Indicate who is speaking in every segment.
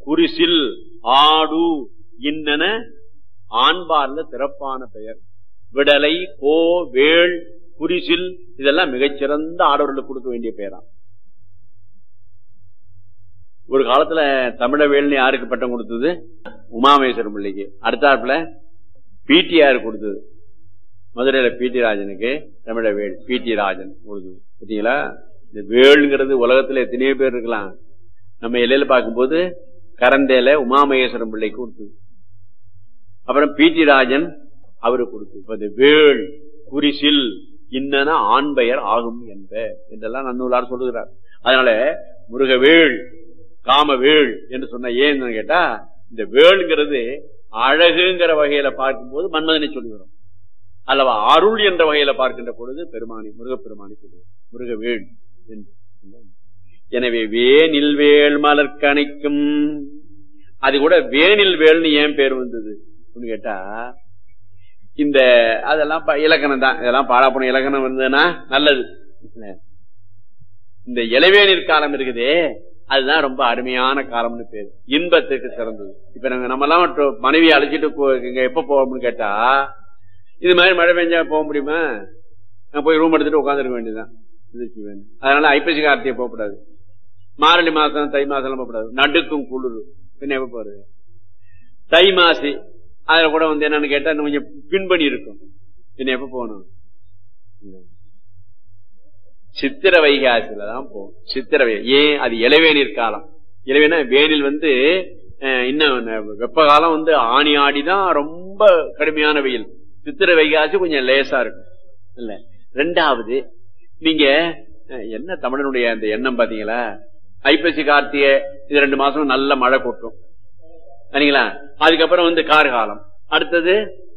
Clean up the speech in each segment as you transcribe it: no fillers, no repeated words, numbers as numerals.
Speaker 1: குறிசில் ஆடு இன்னென ஆண்பார்ல சிறப்பான பெயர். விடலை, கோ, வேள், குறிசில் இதெல்லாம் மிகச்சிறந்த ஆடவர்களுக்கு கொடுக்க வேண்டிய பெயரா. ஒரு காலத்துல தமிழ வேள்னு யாருக்கு பட்டம் கொடுத்தது? உமாமேஸ்வரம் பிள்ளைக்கு. அடுத்தாப்புல பிடிஆர் கொடுத்தது. மதுரையில பிடி ராஜனுக்கு தமிழ வேள் பிடி ராஜன் கொடுத்தது. பார்த்தீங்களா? இந்த வேளுங்கிறது உலகத்துல எத்தனையோ பேர் இருக்கலாம். நம்ம எல்லையில பார்க்கும்போது கரந்தேல உமாமகேஸ்வரம் பிள்ளைக்கு கொடுத்தது. அப்புறம் பிடி ராஜன் அவரு கொடுத்தது. வேள், குறிசில் இன்னன ஆண் பெயர் ஆகும் என்றெல்லாம் நன்னூலார் சொல்லுகிறார். அதனால முருகவேள், காமவேள் என்று சொன்ன ஏன்னு கேட்டா, இந்த வேள்ங்கிறது அழகுங்கிற வகையில பார்க்கும்போது மன்மதனை சொல்லுகிறோம் அல்லவா, அருள் என்ற வகையில பார்க்கின்ற பொழுது பெருமானி முருகப்பெருமானி சொல்லுவோம் முருகவேள் என்று. எனவே வேனில் வேள் மலர்கணைக்கும், அது கூட வேனில் வேள்னு ஏன் பேர் வந்தது கேட்டா, இந்த அதெல்லாம் இலக்கணம் தான். இதெல்லாம் பாடாப்போன இலக்கணம் வந்ததுன்னா நல்லது. இந்த இளவேநீர் காலம் இருக்குதே, அதுதான் ரொம்ப அருமையான காலம்னு பேரு, இன்பத்துக்கு சிறந்தது. இப்ப நம்ம எல்லாம் மனைவியை அழைச்சிட்டு எப்ப போவோம்னு கேட்டா, இது மாதிரி மழை பெஞ்சா போக முடியுமா? போய் ரூம் எடுத்துட்டு உட்காந்துருக்க வேண்டியதுதான். அதனால ஐப்பசி கார்த்திகை போகக்கூடாது, மார்கழி மாசம் தை மாசம் போகக்கூடாது, நடுக்கும் குளிர். பின்ன எப்ப போறது? தை மாசி அதுல கூட வந்து என்னன்னு கேட்டா கொஞ்சம் பின்பணி இருக்கும். பின்ன எப்ப போகணும்? சித்திர வைகாசில தான் போகும். சித்திர ஏன்? அது இளவேநீர் காலம். இளவேனா வேனில் வந்து இன்னும் வெப்ப காலம் வந்து ஆணி ஆடிதான் ரொம்ப கடுமையான வெயில். சித்திர வைகாசி கொஞ்சம் லேசா இருக்கும் இல்ல. ரெண்டாவது, நீங்க என்ன தமிழனுடைய அந்த எண்ணம் பாத்தீங்களா? ஐப்பசி கார்த்திகை இது 2 மாசம் நல்ல மழை கொட்டும் சரிங்களா. அதுக்கப்புறம் வந்து கார்காலம், அடுத்தது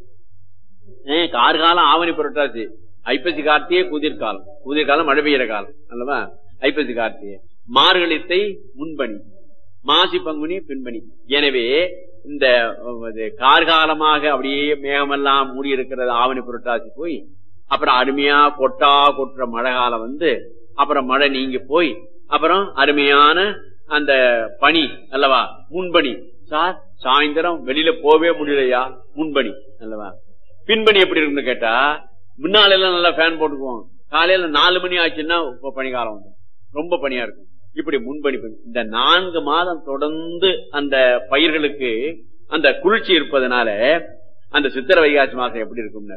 Speaker 1: கார்காலம் ஆவணி புரட்டாசி, ஐப்பசி கார்த்திகை குதிர்காலம், குதிர்காலம் மழை பெய்யற காலம் அல்லவா. ஐப்பசி கார்த்திகை, மார்கழித்தை முன்பணி, மாசி பங்குனி பின்பணி. எனவே இந்த கார்காலமாக அப்படியே மேகமெல்லாம் மூடி இருக்கிறது ஆவணி புரட்டாசி போய், அப்புறம் அருமையா கொட்டுற மழை காலம் வந்து, அப்புறம் மழை நீங்கி போய், அப்புறம் அருமையான அந்த பனி அல்லவா முன்பணி. சார் சாயந்தரம் வெளியில போவே முடியலையா? முன்பணி அல்லவா. பின்பணி எப்படி இருக்குன்னு கேட்டா, முன்னால எல்லாம் நல்லா ஃபேன் போட்டுக்குவோம், காலையில 4 மணி ஆச்சுன்னா பனிக்காலம் வந்து ரொம்ப பனியா இருக்கும். இப்படி முன்பணி. இந்த 4 மாதம் தொடர்ந்து அந்த பயிர்களுக்கு அந்த குளிர்ச்சி இருப்பதனால அந்த சித்திர வைகாசி மாசம் எப்படி இருக்கும்?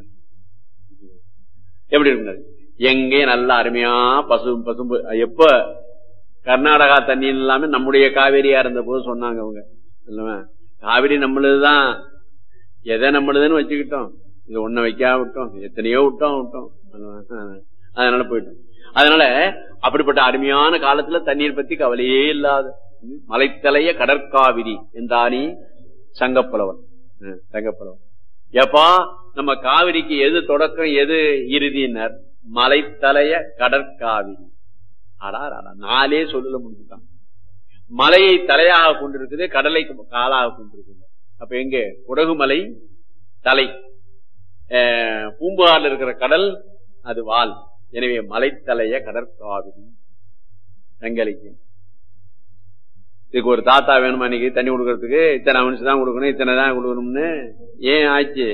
Speaker 1: எப்படி இருக்கும்? எங்கே நல்ல அருமையா பசும்பு. எப்ப கர்நாடகா தண்ணி இல்லாம நம்முடைய காவேரியா இருந்த போது சொன்னாங்க அவங்க இல்லவா, காவிரி நம்மளுதுதான், எதை நம்மளுதுன்னு வச்சுக்கிட்டோம், இது ஒன்ன வைக்கா விட்டோம், எத்தனையோ விட்டோம். அதனால போயிட்டோம். அதனால அப்படிப்பட்ட அருமையான காலத்துல தண்ணீர் பத்தி கவலையே இல்லாத மலைத்தலைய கடற்காவிரி என்றானி சங்கப்புலவன். எப்பா நம்ம காவிரிக்கு எது தொடக்கம் எது இறுதியினர்? மலைத்தலைய கடற்காவிரி. 4 சொல்லுல முடிச்சுட்டான். மலையை தலையாக கொண்டிருக்குது, கடலை காலாக கொண்டிருக்குது. அப்ப எங்க? குடகுமலை தலை, பூம்புகார்ல இருக்கிற கடல் அது வால். எனவே மலைத்தலைய கடற்காவிரி தங்கலைக்கு. இதுக்கு ஒரு தாத்தா வேணுமா இன்னைக்கு தண்ணி கொடுக்கறதுக்கு? இத்தனை மனுஷன் தான் கொடுக்கணும், இத்தனை தான் கொடுக்கணும்னு ஏன் ஆச்சு?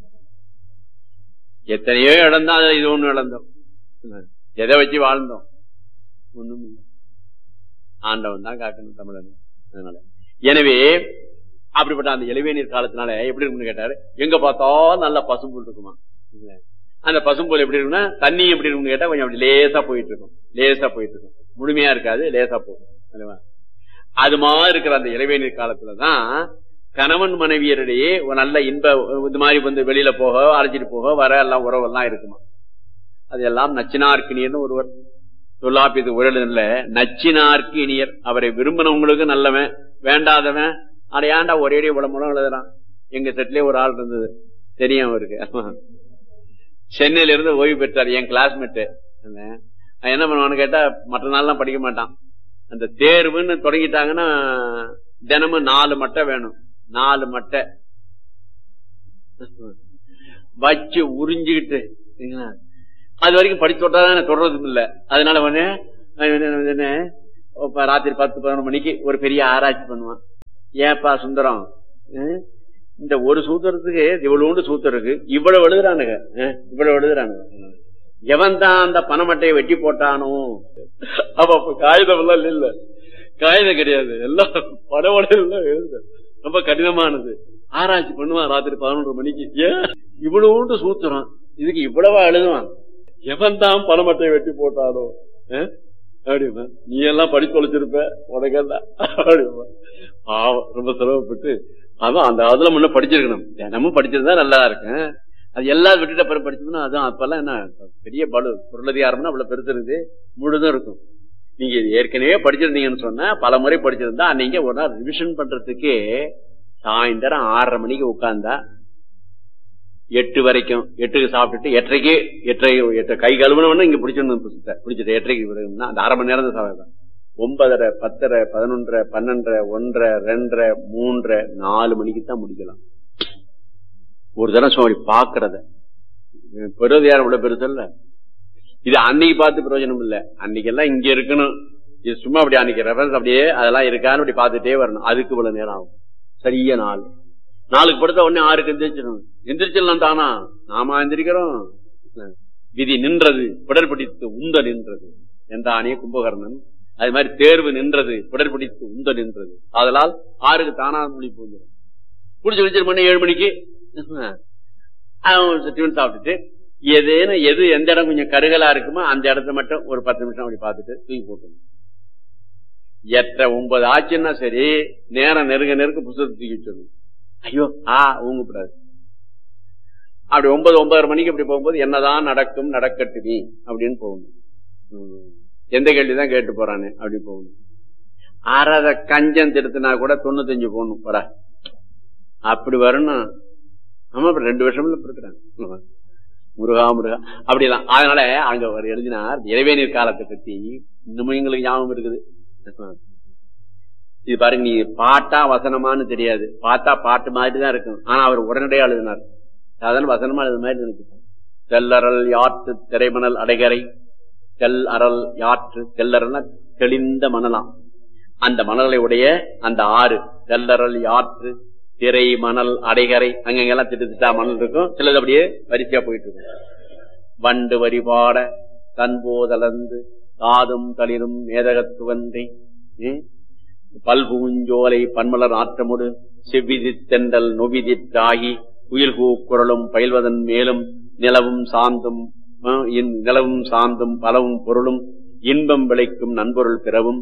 Speaker 1: எத்தனையோ இடம் தான், இது ஒண்ணு இழந்தோம். எதை வச்சு வாழ்ந்தோம்? ஒண்ணும் இல்லை. ஆண்டவன் தான் காக்கணும் தமிழன். அதனால எனவே அப்படிப்பட்ட அந்த இளவேநீர் காலத்தினால எப்படி இருக்குன்னு கேட்டாரு, எங்க பார்த்தாலும் நல்ல பசும்புல் இருக்குமா. அந்த பசும்புல் எப்படி இருக்குன்னா, தண்ணி எப்படி இருக்குன்னு கேட்டா கொஞ்சம் அப்படி லேசா போயிட்டு இருக்கும், முழுமையா இருக்காது, லேசா போகும். அது மாதிரி இருக்கிற அந்த இளவேநீர் காலத்துலதான் கணவன் மனைவியரிடையே ஒரு நல்ல இன்ப இது மாதிரி வந்து வெளியில போக, அழைச்சிட்டு போக வர எல்லாம் உறவெல்லாம் இருக்குமா. அதெல்லாம் நச்சினார்க்கினியர்னு ஒருவர் தொல்லாப்பியது உரையில, நச்சினார்க்கு இனியர், அவரை விரும்பினவங்களுக்கு நல்லவன், வேண்டாதவன் அடையாண்டா ஒரேடிய உடம்புலம் எழுதுறான். எங்க செட்லயே ஒரு ஆள் இருந்தது தெரியும் அவருக்கு, சென்னையில இருந்து ஓய்வு பெற்றார், என் கிளாஸ்மேட்டு. என்ன பண்ணுவான்னு கேட்டா மற்ற நாள்லாம் படிக்க மாட்டான். அந்த தேர்வுன்னு தொடங்கிட்டாங்கன்னா தினமும் 4 மட்டை வேணும், 4 மட்டை வச்சு உறிஞ்சுக்கிட்டு அது வரைக்கும் படிச்சு தொட்டாதான் தொடர்றதும் இல்ல. அதனால ராத்திரி 10-11 மணிக்கு ஒரு பெரிய ஆராய்ச்சி பண்ணுவான். ஏப்பா சுந்தரம், இந்த ஒரு சூத்திரத்துக்கு இவ்வளவு சூத்திரம் இருக்கு, இவ்வளவு எழுதுறானுங்க, இவ்வளவு எழுதுறானுங்க. எவன் தான் அந்த பணமட்டையை வெட்டி போட்டானோ, அப்ப காகிதம் எல்லாம் இல்ல, காகிதம் கிடையாது, எல்லாம் படவடையெல்லாம் எழுது, ரொம்ப கடினமானது. ஆராய்ச்சி பண்ணுவான் ராத்திரி 11 மணிக்கு. ஏன் இவ்வளவு சூத்திரம், இதுக்கு இவ்வளவா எழுதுவான்? எவன் தான் பணமட்டையை வெட்டி போட்டானோ அப்படிமா, நீ எல்லாம் படிச்சு தொலைச்சிருப்ப, உனக்கெல்லாம் அப்படிமா. ரொம்ப சிரமப்பட்டு அதான் அந்த அதுல முன்ன படிச்சிருக்கணும், தினமும் படிச்சிருந்தா நல்லா இருக்கும். அது எல்லாரும் விட்டுட்டு அப்புறம் படிச்சோம்னா அதான் அப்பெல்லாம் என்ன பெரிய பலு, பொருளதிகாரம்னா அவ்வளவு பெருசு இருக்கு, முழுதும் இருக்கும். நீங்க ஏற்கனவே படிச்சிருந்தீங்கன்னு சொன்னா, பல முறை படிச்சிருந்தா நீங்க ஒரு நாள் ரிவிஷன் பண்றதுக்கு சாயந்தரம் 6:30 மணிக்கு உட்கார்ந்தா 8 வரைக்கும், 8க்கு சாப்பிட்டுட்டு 8:30 கை கழுவுன இங்க பிடிச்சிருந்தோம் புத்தகத்தை பிடிச்சிட்டு 8:30 அந்த 1/2 மணி நேரம் தான் சாப்பிடுறேன். 9:30, 10:30, 11:30, 12:30, 1:30, 2:30, 3:30, 4 மணிக்கு தான் முடிக்கலாம். ஒரு தடவை அப்படி பாக்குறத பெருது யாரும் இவ்வளவு பெருசு இல்ல. இது அன்னைக்கு பார்த்து பிரயோஜனம் இல்ல, அன்னைக்கு எல்லாம் இங்க இருக்கணும். இது சும்மா அப்படி அன்னைக்கு ரெஃபரன்ஸ் அப்படியே அதெல்லாம் இருக்கான்னு அப்படி பார்த்துட்டே வரணும். அதுக்கு இவ்வளவு நேரம் ஆகும். சரியா 4க்கு படுத்த உடனே 6க்கு எந்திரிச்சிடணும். எந்திரிச்சிடலாம் தானா, நாம எந்திரிக்கிறோம். விதி நின்றது பிடர்பிடித்து உந்த நின்றது என்றானே கும்பகர்ணன். அது மாதிரி தேர்வு நின்றது பிடர்பிடித்து உந்த நின்றது. அதனால் 6க்கு தானா முடிப்பு வந்துடும். குடிச்சு குடிச்சிரு மணி 7 மணிக்கு டிஃபன் சாப்பிட்டுட்டு எது எந்த இடம் கொஞ்சம் கருகலா இருக்குமோ அந்த இடத்த மட்டும் ஒரு 10 நிமிஷம் அப்படி பார்த்துட்டு தூக்கி போட்டு 8:09 ஆச்சுன்னா சரி, நேரம் நெருங்க புத்தகத்தை தூக்கி வச்சிடணும். ஐயோ ஊங்கப்படாது. அப்படி 9:30 மணிக்கு அப்படி போகும்போது என்னதான் நடக்கும் நடக்கட்டுமே அப்படின்னு போகணும். எந்த கேள்விதான் கேட்டு போறானே அப்படி போகணும். அறத கஞ்சம் திருத்தினா கூட 95 போகணும் வர அப்படி வரணும். ஆமா, 2 வருஷம்ல இருக்கிறாங்க முருகா முருகா அப்படிலாம். அதனால அங்க அவர் எழுதினார் இறைவேநீர் காலத்தை பத்தி. இன்னமும் எங்களுக்கு ஞாபகம் இருக்குது. இது பாருங்க, நீ பாட்டா வசனமானு தெரியாது, பார்த்தா பாட்டு மாதிரி தான் இருக்கும். ஆனா அவர் உடனடியாக எழுதினார், சாதாரண வசனமா எழுது மாதிரி நினைச்சு. தெல்லறல் யாற்று திரைமணல் அடைகரை, தெல் அறல் யாற்று, தெல்லறல்னா தெளிந்த மணலாம், அந்த மணலை உடைய அந்த ஆறு, தெல்லறல் யாற்று திரை மணல் அடைகரை, அங்கெல்லாம் திட்டா மணல் இருக்கும். சிலது அப்படியே வரிசையா போயிட்டு இருக்கும். வண்டு வரிபாட தன்போதலந்து தாதும் தளிரும் மேதகத்துவன்றி பல்பூஞ்சோலை பன்மலர் ஆற்றமுடு செவ்விதி தெண்டல் நொவிதித்தாகி உயிர் குரலும் பயில்வதன் மேலும் நிலவும் சாந்தும் பலவும் பொருளும் இன்பம் விளைக்கும் நண்பொருள் பிறவும்,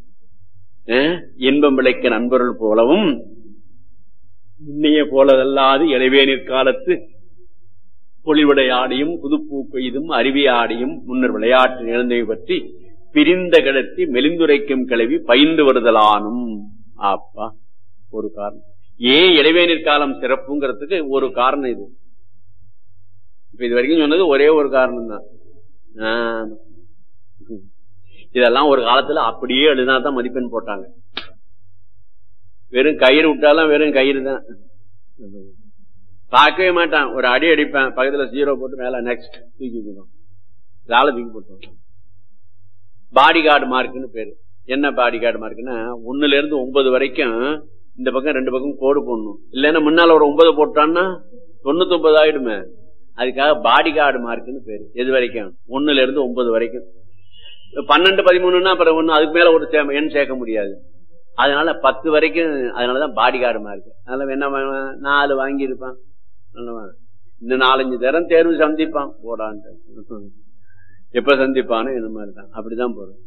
Speaker 1: இன்பம் விளைக்க நண்பொருள் போலவும் இன்னைய போலதல்லாது இளைவேநீர் காலத்து பொலிவுடையாடியும் புதுப்பூ கொய்தும் அருவியாடியும் முன்னர் விளையாட்டு நிகழ்ந்தவை பற்றி பிரிந்த கிடத்தி மெலிந்துரைக்கும் கிளவி பயின்று வருதலானும். அப்பா ஒரு காரணம். ஏன் இளைவேநீர் காலம் சிறப்புங்கிறதுக்கு ஒரு காரணம் இது. இப்ப இது வரைக்கும் சொன்னது ஒரே ஒரு காரணம் தான். இதெல்லாம் ஒரு காலத்துல அப்படியே எழுதினாதான் மதிப்பெண் போட்டாங்க. வெறும் கயிறு விட்டாலும் வெறும் கயிறு தான், பார்க்கவே மாட்டான். ஒரு அடி அடிப்பேன், பக்கத்துல 0 போட்டு மேல நெக்ஸ்ட் தூக்கி தூக்கி போட்டு. பாடி கார்டு மார்க்குன்னு பேரு. என்ன பாடி கார்டு மார்க்குன்னா 1ல இருந்து 9 வரைக்கும் இந்த பக்கம் 2 பக்கம் கோடு போடணும். இல்லைன்னா முன்னால ஒரு 9 போட்டான்னா 99 ஆயிடுமே. அதுக்காக பாடி கார்டு மார்க்குன்னு பேரு. எது வரைக்கும்? 1ல இருந்து 9 வரைக்கும். 12, 13ன்னா அப்புறம் ஒண்ணு அதுக்கு மேல ஒரு எண் சேர்க்க முடியாது. அதனால 10 வரைக்கும். அதனாலதான் பாடி கார்டு மார்க்கு. அதனால என்ன 4 வாங்கி இருப்பான், இன்னும் 4-5 தரம் தேர்வு சந்திப்பான் போடான்ட்டு. எப்ப சந்திப்பானோ என்ன மாதிரிதான் அப்படிதான் போறோம்.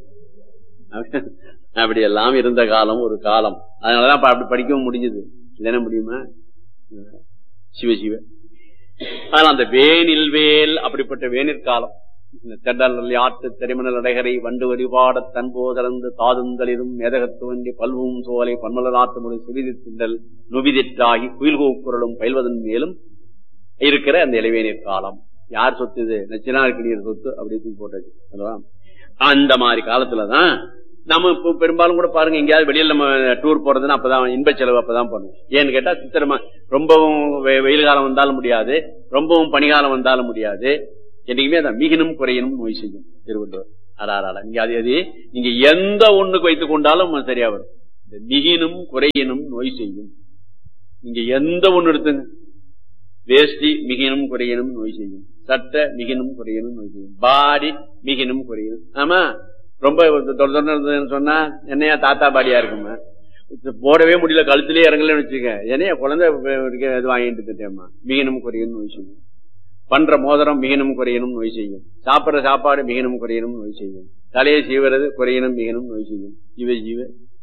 Speaker 1: அப்படி எல்லாம் இருந்த காலம் ஒரு காலம். அதனாலதான் அப்படி படிக்கவும் முடிஞ்சது. இல்லைன்னா முடியுமா? சிவ அதனால அந்த வேனில் வேல் அப்படிப்பட்ட வேனிற் காலம். தெண்டல் யாற்று திரைமணல் அடைகரை வண்டு வழிபாட தன்போதலந்து தாதுந்தளிரும் மேதகத்துவன்றி பல்வும் சோலை பன்மலர் ஆற்றுமுறை சிறிது திண்டல் நொவிதிற்றாகி குயில் கூக்குரலும் பயில்வதன் மேலும் இருக்கிற அந்த இளைவேநீர் காலம். யார் சொத்து? இது நச்சினார்கிணியர் சொத்து. அப்படி போட்டாச்சு அல்லவா? அந்த மாதிரி காலத்துலதான் நம்ம இப்ப பெரும்பாலும் கூட பாருங்க, எங்கேயாவது வெளியில நம்ம டூர் போறதுன்னா அப்பதான் இன்ப செலவு அப்பதான் பண்ணுவோம். ஏன்னு கேட்டா சித்திரமா ரொம்பவும் வெயில் காலம் வந்தாலும் முடியாது, ரொம்பவும் பனிகாலம் வந்தாலும் முடியாது. என்னைக்குமே அதான் மிகினும் குறையினும் நோய் செய்யும் திருவள்ளுவர். நீங்க அது நீங்க எந்த ஒண்ணுக்கு வைத்துக் கொண்டாலும் சரியா வரும். மிகினும் குறையினும் நோய் செய்யும். நீங்க எந்த ஒண்ணு எடுத்துங்க, வேஷ்டி மிகினும் குறையினும் நோய் செய்யும், சட்டை மிகினும் குறையினும் நோய் செய்யும், பாடி மிகினும் குறையினும். ஆமா, ரொம்ப தொடர்ந்து சொன்னா என்னையா தாத்தா பாடியா இருக்குமா, போடவே முடியல, கழுத்திலே இறங்கலன்னு வச்சுக்க, என்னையா குழந்தை இது வாங்கிட்டு திட்டேம்மா, மிகினும் குறையினும் நோய் செய்யும். பண்ற மோதிரம் மிகினும் குறையினும் நோய் செய்யும், சாப்பிடுற சாப்பாடு மிகினும் குறையினும் நோய் செய்யும், தலையை சீவுறது குறையினும் மிகினும் நோய் செய்யும். ஜீவ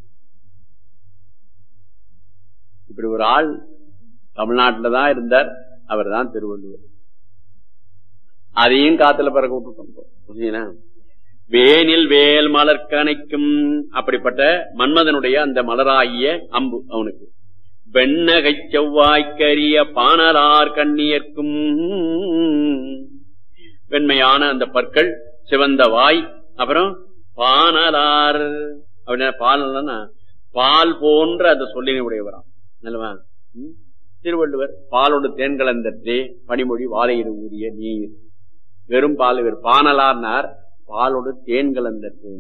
Speaker 1: இப்படி ஒரு ஆள் தமிழ்நாட்டில் தான் இருந்தார். அவர் தான் திருவள்ளுவர். அதையும் காத்துல பறக்க விட்டுட்டோம். வேனில் வேல் மலர்கணைக்கும் அப்படிப்பட்ட மன்மதனுடைய அந்த மலராகிய அம்பு அவனுக்கு. வெண்ணகை செவ்வாய்க்கரிய பானலார் கண்ணியர்க்கும், வெண்மையான அந்த பற்கள், சிவந்த வாய், அப்புறம் பானலார் அப்படின்னா பால் பால் போன்ற அந்த சொல்லினை உடையவராம். நல்லவா திருவள்ளுவர். பாலோடு தேன் கலந்தற்றே பனிமொழி வாழையிடு ஊறிய நீர். வெறும் பால் வேறு. பானலார்னார் பாலோடு தேன் கலந்தற்றே.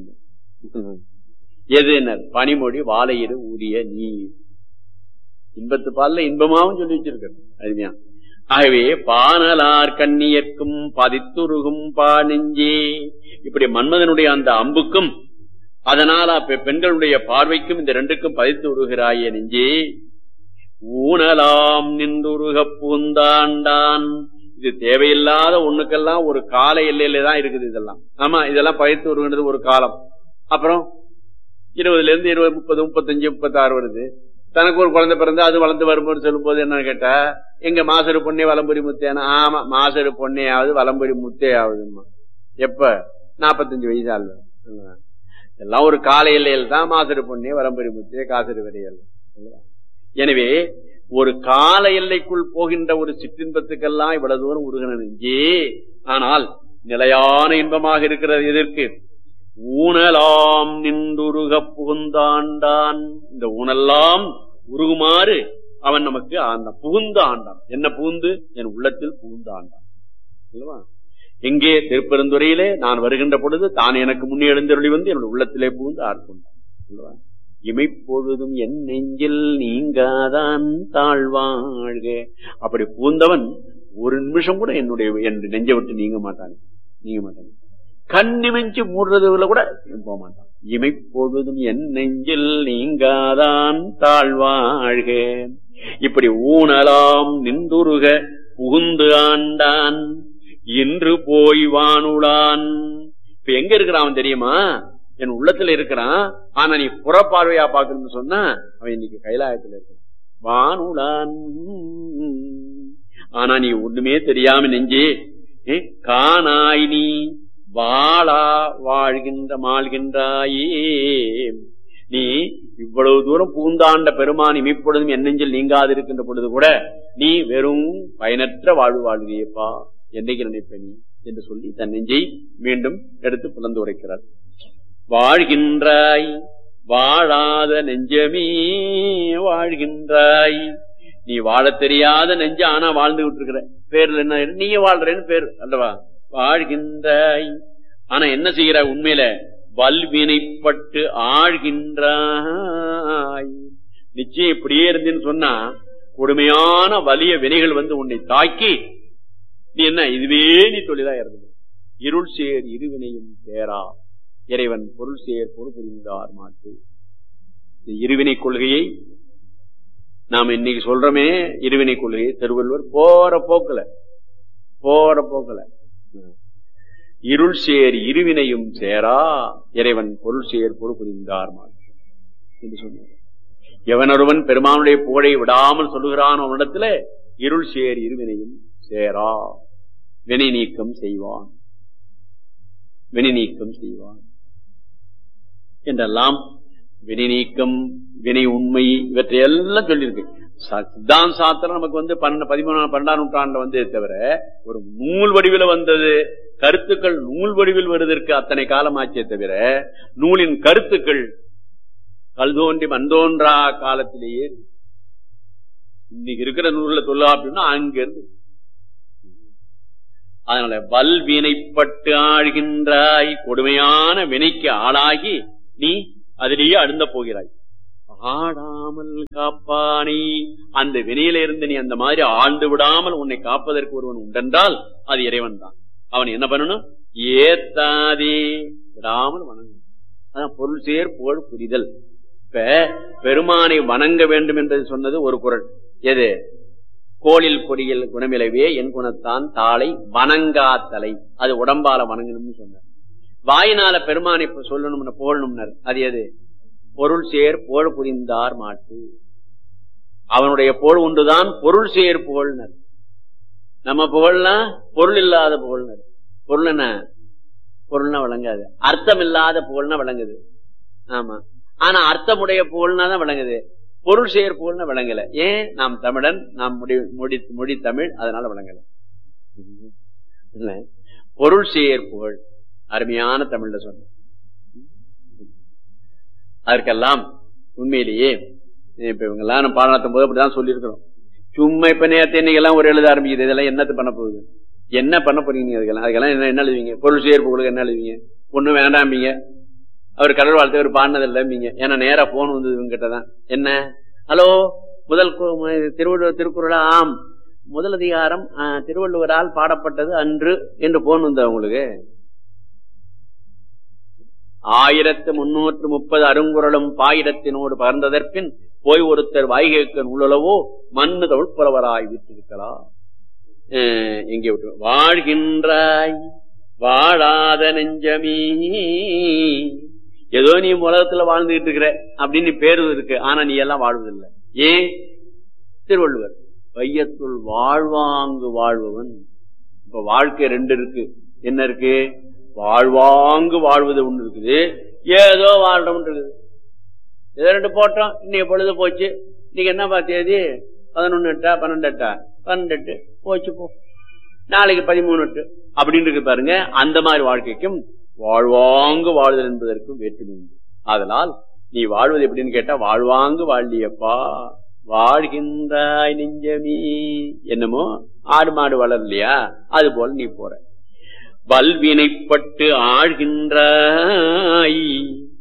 Speaker 1: எதுனர் பனிமொழி வாழையிடு ஊறிய நீர். இன்பத்து பால்ல இன்பமாவும் சொல்லி வச்சிருக்காரு. அருமையா. ஆகவே பானலார் கண்ணியர்க்கும் பதித்துருகும் பானெஞ்சே. இப்படி மன்மதனுடைய அந்த அம்புக்கும் அதனால பெண்களுடைய பார்வைக்கும் இந்த ரெண்டுக்கும் பதித்து உருகிறாய நெஞ்சே. ஊனலாம் நின்றுருக பூந்தாண்டான். இது தேவையில்லாத ஒண்ணுக்கெல்லாம் ஒரு கால எல்லையில தான் இருக்குது இதெல்லாம். ஆமா, இதெல்லாம் பதித்து உருகிறது ஒரு காலம். அப்புறம் 20 இருந்து 20, 30, 35, 36 வருது. தனக்கு ஒரு குழந்தை பிறந்து அது வளர்ந்து வரும்போது சொல்லும் போது என்னன்னு கேட்டா, எங்க மாசரு பொண்ணே வலம்புரி முத்தேனா? ஆமா, மாசரு பொண்ணையாவது வலம்புரி முத்தே ஆகுதுமா. எப்ப 45 வயசு ஆள். எல்லாம் ஒரு கால எல்லையில் தான் மாசரு பொண்ணே வலம்புரி முத்தே காசரு வரையல். எனவே ஒரு கால எல்லைக்குள் போகின்ற ஒரு சிற்றின்பத்துக்கெல்லாம் இவ்வளவு தூரம் உருகின நெஞ்சே. ஆனால் நிலையான இன்பமாக இருக்கிறது எதற்கு? ஊனலாம் நின்றுருக புகுந்தாண்டான். இந்த ஊனெல்லாம் உருகுமாறு அவன் நமக்கு ஆண்டான், புகுந்து ஆண்டான். என்ன புகுந்து? என் உள்ளத்தில் புகுந்து ஆண்டான். எங்கே? திருப்பெருந்துறையிலே நான் வருகின்ற பொழுது தான் எனக்கு முன்னே எழுந்தருளி வந்து என்னுடைய உள்ளத்திலே புகுந்து ஆட்கொண்டான். இமைப்பொழுதும் என் நெஞ்சில் நீங்காதான் தாழ்வாழ்க. அப்படி புகுந்தவன் ஒரு நிமிஷம் கூட என்னுடைய நெஞ்சை விட்டு நீங்க மாட்டான். கண்ணிமைச்சு மூடுறதுல கூட போக மாட்டான். இமைப்பொழுதும் என் நெஞ்சில் நீங்காதான் தாழ்வாழ்க. இப்படி ஊனலாம் நின்றுருக புகுந்து ஆண்டான். இன்று போய் வானுளான். இப்ப எங்க இருக்கிறான் தெரியுமா? என் உள்ளத்துல இருக்கிறான். ஆனா நீ புறப்பார்வையா பாக்கணும்னு சொன்னா அவன் இன்னைக்கு கைலாயத்துல இருக்கான். வானுளான். ஆனா நீ ஒண்ணுமே தெரியாம நெஞ்சே காணாய் நீ வாழா வாழ்கின்ற மாழ்கின்றாயே. நீ இவ்வளவு தூரம் பூந்தாண்ட பெருமான் இமைப்பொழுதும் என் நெஞ்சில் நீங்காது இருக்கின்ற பொழுது கூட நீ வெறும் பயனற்ற வாழ்வு வாழ்வியப்பா, என்னைக்கு நினைப்ப நீ என்று சொல்லி தன் நெஞ்சை மீண்டும் எடுத்து புலந்து உரைக்கிறார். வாழ்கின்றாய் வாழாத நெஞ்சமே வாழ்கின்றாய். நீ வாழ தெரியாத நெஞ்ச ஆனா வாழ்ந்துகிட்டு இருக்கிற பேர்ல என்ன? நீ வாழ்றேன்னு பேர் அல்லவா? வாழ்கின்றாய். ஆனா என்ன செய்கிற? உண்மையில வல்வினைப்பட்டு ஆழ்கின்றாய். நிச்சயம் இப்படியே இருந்தேன்னு சொன்னா கொடுமையான வலிய வினைகள் வந்து உன்னை தாக்கி நீ என்ன இதுவே நீ தொழிலா இருந்தது. இருள் சேர் இருவினையும் சேரா இறைவன் பொருள் சேர் பொருள் புரிந்தார் மாட்டு. இருவினை கொள்கையை நாம இன்னைக்கு சொல்றோமே, இருவினை கொள்கையை திருவள்ளுவர் போற போக்குல இருள் சேர் இருவினையும் சேரா இறைவன் பொருள் சேர் பொருள் புரிந்தார் மாட்டு என்று சொன்னார். எவனொருவன் பெருமானுடைய புகழை விடாமல் சொல்லுகிறான் அவனிடத்துல இருள் சேர் இருவினையும் சேரா வினை நீக்கம் செய்வான் என்றெல்லாம் வினை நீக்கம் வினை உண்மை இவற்றையெல்லாம் சொல்லியிருக்கு. சித்தாந்த சாத்திரம் நமக்கு வந்து 12ஆம் நூற்றாண்டு வந்து தவிர ஒரு நூல் வடிவில் வந்தது. கருத்துக்கள் நூல் வடிவில் வருவதற்கு அத்தனை காலமாச்சே தவிர நூலின் கருத்துக்கள் கல்தோன்றி மண்தோன்றா காலத்திலேயே இன்னைக்கு இருக்கிற நூல்ல தொல்லாப்பின்னா அங்கிருந்து. அதனால வல்வினைப்பட்டு ஆழ்கின்றாய். கொடுமையான வினைக்கு ஆளாகி நீ அதிலேயே அழுந்த போகிறாய். ஆடாமல் காப்பானை, அந்த வினையில இருந்து நீ அந்த மாதிரி ஆழ்ந்து விடாமல் உன்னை காப்பதற்கு ஒருவன் உண்டென்றால் அது இறைவன் தான். அவன் என்ன பண்ணணும்? ஏத்தாதே, விடாமல் வணங்கணும். அதான் பொருள் சேர் புகழ் புரிதல். இப்ப பெருமானை வணங்க வேண்டும் என்று சொன்னது ஒரு குறள். எது? கோளில் கொடியில் குணமிலவே என் குணத்தான் தாளை வணங்காத்தலை, அது உடம்பால வணங்கணும்னு சொன்னார். வாயினால பெருமானை சொல்லணும்னு புகழணும்னார். அது எது? பொருள் சேர் புகழ் புரிந்தார் மாட்டு, அவனுடைய புகழ் உண்டுதான் பொருள் சேர் புகழ்னர். நம்ம புகழ்னா பொருள் இல்லாத புகழ்னர். பொருள் என்ன? பொருள்னா விளங்காது. அர்த்தம் இல்லாத புகழ்னா விளங்குது. ஆமா, ஆனா அர்த்தமுடைய புகழ்னா தான் விளங்குது. பொருள் சேர் புகழ்னா விளங்கல. ஏன்? நாம் தமிழன், நாம் மொழி தமிழ், அதனால விளங்கல. பொருள் சேர் புகழ் அருமையான தமிழ்ல சொன்ன. அதற்கெல்லாம் உண்மையிலேயே இப்ப இவங்க எல்லாம் நம்ம பாடம் நடத்தும் போது அப்படிதான் சொல்லியிருக்கிறோம். சும்மா இப்ப நேரத்தை இன்னைக்கு எல்லாம் ஒரு எழுத ஆரம்பிக்குது. இதெல்லாம் என்னத்து பண்ண போகுது? என்ன பண்ண போறீங்க? அதுக்கெல்லாம் என்ன எழுதுவீங்க? பொருள் சேர் புகழுக்கு என்ன எழுதுவீங்க? ஒண்ணும் வேண்டாம்பீங்க. அவர் கடவுள் வாழ்த்து அவர் பாடினது இல்லைம்பீங்க. ஏன்னா நேரா போன் வந்தது இவங்க கிட்டதான். என்ன? ஹலோ, முதல் திருவள்ளுவர் திருக்குறளா? ஆம், முதல் அதிகாரம் திருவள்ளுவரால் பாடப்பட்டது அன்று என்று போன் வந்த அவங்களுக்கு. 1330 அருங்குறளும் பாயிரத்தினோடு பகர்ந்ததற்பின் போய் ஒருத்தர் வாய்கேட்க உள்ளளவோ மண்ணு தமிழ் புலவராய் விட்டிருக்கலாம். எங்கே விட்டு வாழ்கின்றாய் வாழாத நெஞ்சமீ, ஏதோ நீ உலகத்துல வாழ்ந்துகிட்டு இருக்கிற அப்படின்னு பேரு இருக்கு, ஆனா நீ எல்லாம் வாழ்வதில்லை. ஏன்? திருவள்ளுவர் வையத்துள் வாழ்வாங்கு வாழ்பவன். இப்ப வாழ்க்கை ரெண்டு இருக்கு. என்ன இருக்கு? வாழ்வாங்கு வாழ்வது ஒண்ணு இருக்குது, ஏதோ வாழ்றோம் இருக்குது. ஏதோ ரெண்டு போட்டோம். இன்னைக்கு பொழுது போச்சு. இன்னைக்கு என்ன பார்த்தேதி? 11/8 12/8 12/8 போச்சு போ. நாளைக்கு 13/8 அப்படின்னு இருக்கு பாருங்க. அந்த மாதிரி வாழ்க்கைக்கும் வாழ்வாங்கு வாழ்தல் என்பதற்கும் வேற்றுமை உண்டு. அதனால் நீ வாழ்வது எப்படின்னு கேட்டா, வாழ்வாங்கு வாழ்லியப்பா வாழ்கின்றாய் நெஞ்சமீ. என்னமோ ஆடு மாடு வளரலையா, அது போல நீ போற. வல்வினைப்பட்டு ஆழ்கின்றாய்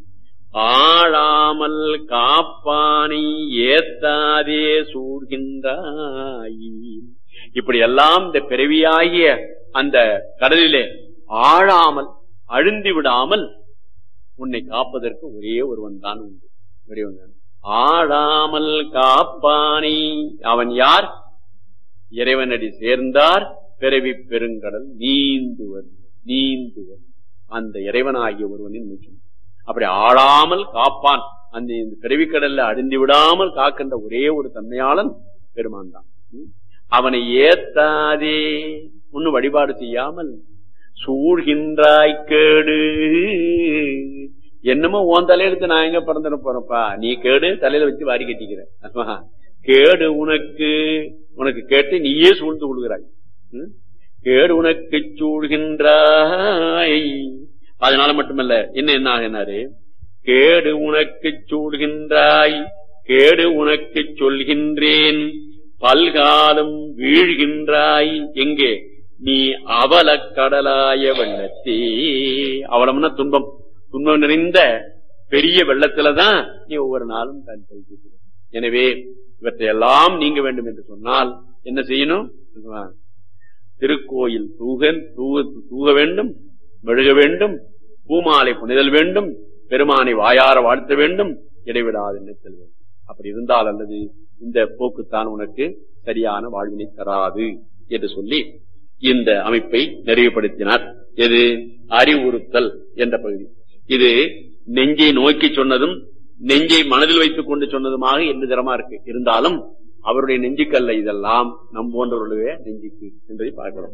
Speaker 1: ஆழாமல் காப்பானை ஏத்தாதே சூழ்கின்றாய். இப்படி எல்லாம் இந்த பிறவியாகிய அந்த கடலிலே ஆழாமல் அழுந்தி விடாமல் உன்னை காப்பதற்கு ஒரே ஒருவன் தான் உண்டு. ஒரே ஒன்று. ஆழாமல் காப்பானை. அவன் யார்? இறைவனடி சேர்ந்தார் பிறவி பெருங்கடல் நீந்துவர் நீந்துவர். அந்த இறைவனாகிய ஒருவனின் முக்கியம். அப்படி ஆழாமல் காப்பான். அந்த பிறவிக்கடல்ல அழுந்தி விடாமல் காக்கின்ற ஒரே ஒரு தன்மையாளன் பெருமான் தான். அவனை ஏத்தாதே, ஒன்னு வழிபாடு செய்யாமல் சூழ்கின்றாய் கேடு. என்னமோ உன் தலையெடுத்து நான் எங்க பிறந்துட போறப்பா, நீ கேடு தலையில வச்சு வாரி கட்டிக்கிற. கேடு உனக்கு, உனக்கு கேட்டு நீயே சூழ்ந்து கொள்கிறாய். கேடு உனக்கு சூழ்கின்றாய். அதனால மட்டுமல்ல, என்ன ஆகினாரு? கேடு உனக்கு சூழ்கின்றாய் கேடு உனக்கு சொல்கின்றேன் பல்காலம் வீழ்கின்றாய். எங்கே? நீ அவல கடலாய வெள்ளத்தே. அவலம்னா துன்பம், துன்பம் நிறைந்த பெரிய வெள்ளத்துலதான் நீ ஒவ்வொரு நாளும் தான் கழிக்கிற. எனவே இவற்றையெல்லாம் நீங்க வேண்டும் என்று சொன்னால் என்ன செய்யணும்? திருக்கோயில் தூக வேண்டும், மெழுக வேண்டும், பூமாலை புனிதல் வேண்டும், பெருமானை வாயார வாழ்த்த வேண்டும், இடைவிடாது நினைத்தல் வேண்டும். அப்படி இருந்தால் அல்லது இந்த போக்குத்தான் உனக்கு சரியான வாழ்வினை தராது என்று சொல்லி இந்த அமைப்பை நிறைவுபடுத்தினார். எது? அறிவுறுத்தல் என்ற பகுதி. இது நெஞ்சை நோக்கி சொன்னதும் நெஞ்சை மனதில் வைத்துக் கொண்டு சொன்னதுமாக எந்த தரமா இருக்கு. இருந்தாலும் அவருடைய நெஞ்சுக்கல்ல இதெல்லாம் நம் போன்றவர்களுடைய நெஞ்சுக்கு என்பதை பார்க்கிறோம்.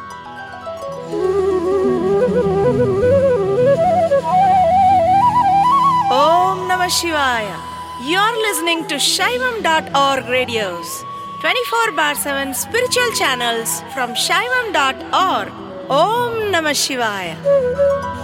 Speaker 2: Om Namah Shivaya. You're listening to Shaivam.org radios, 24/7 spiritual channels from Shaivam.org. Om Namah Shivaya.